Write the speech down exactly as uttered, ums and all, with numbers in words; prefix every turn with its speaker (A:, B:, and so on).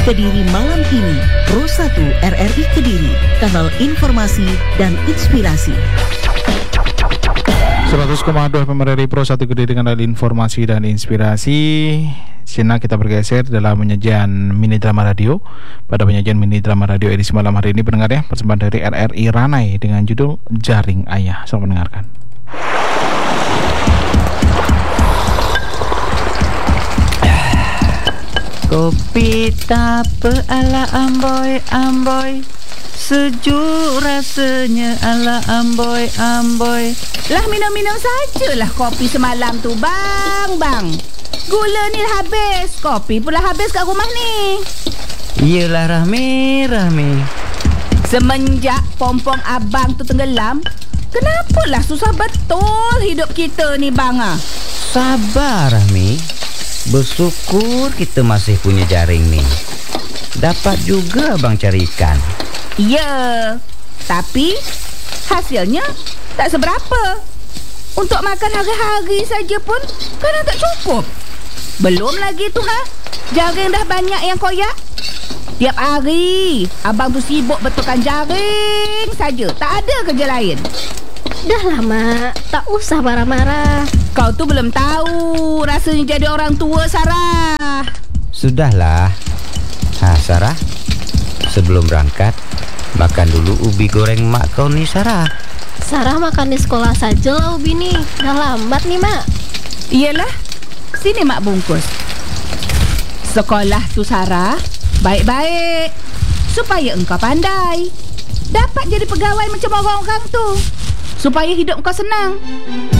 A: Kediri malam ini, Pro satu R R I Kediri, kanal informasi dan inspirasi.
B: seratus koma dua F M R R I Pro satu Kediri, kanal informasi dan inspirasi. Sina kita bergeser dalam penyajian mini drama radio. Pada penyajian mini drama radio edisi malam hari ini, pendengar ya, persembahan dari R R I Ranai dengan judul Jaring Ayah. Selamat mendengarkan.
C: Kopi tape ala amboy amboy, sejuk rasanya ala amboy amboy.
D: Lah minum-minum sajalah kopi semalam tu bang bang. Gula ni habis, kopi pula habis kat rumah ni.
C: Iyalah Rahmi, Rahmi.
D: Semenjak pompong abang tu tenggelam, kenapalah susah betul hidup kita ni bang ah.
C: Sabar Rahmi. Bersyukur kita masih punya jaring ni. Dapat juga abang cari ikan.
D: Ya, tapi hasilnya tak seberapa. Untuk makan hari-hari saja pun kadang tak cukup. Belum lagi tu ha, jaring dah banyak yang koyak. Tiap hari abang tu sibuk betulkan jaring saja, tak ada kerja lain.
E: Dah lah mak, tak usah marah-marah.
D: Kau tu belum tahu rasanya jadi orang tua, Sarah.
C: Sudahlah. Ha Sarah, sebelum berangkat makan dulu ubi goreng mak kau ni Sarah.
E: Sarah makan di sekolah saja lah ubi ni. Dah lambat nih mak.
D: Iyalah, sini mak bungkus. Sekolah tu Sarah baik-baik supaya engkau pandai, dapat jadi pegawai macam orang-orang tu, supaya hidup kau senang.